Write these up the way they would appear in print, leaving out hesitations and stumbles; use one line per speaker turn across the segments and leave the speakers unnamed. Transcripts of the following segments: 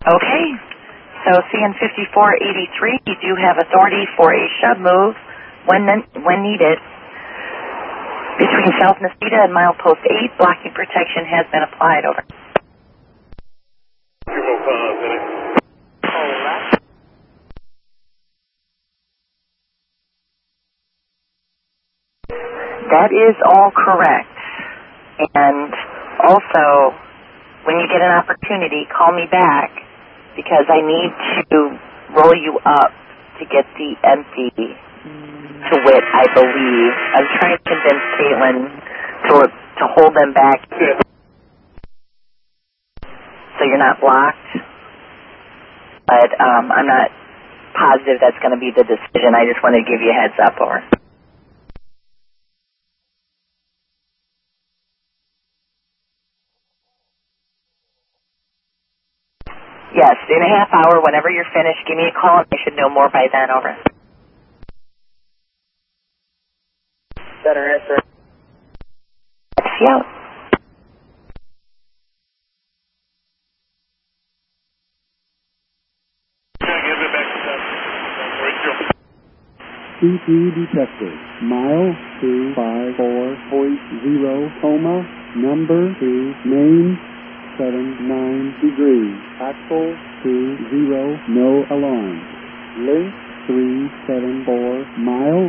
Okay. So CN 5483, you do have authority for a shove move when needed. Between South Mesquite and milepost 8, blocking protection has been applied. Over. That is all correct. And also, when you get an opportunity, call me back because I need to roll you up to get the empty to wit, I believe. I'm trying to convince Caitlin to hold them back so you're not blocked. But I'm not positive that's going to be the decision. I just wanted to give you a heads up. Over. Yes, in a half hour, whenever you're finished, give me a call and I should know more by then. Over. Better answer. Taxi out.
CP detected. Mile 254.0, coma, number 2, name 79 degrees. Axle 20, no alarm. Link 374, mile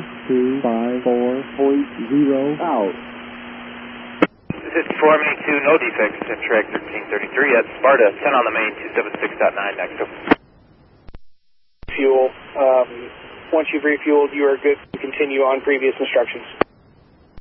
254.0 out.
54, main 2, no defects, in track 1333 at Sparta, 10 on the main, 276.9, next up.
Fuel. Once you've refueled, you are good to continue on previous instructions.